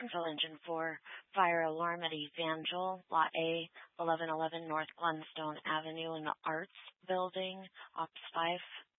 Control Engine 4, fire alarm at Evangel, Lot A, 1111 North Glenstone Avenue in the Arts Building, Ops 5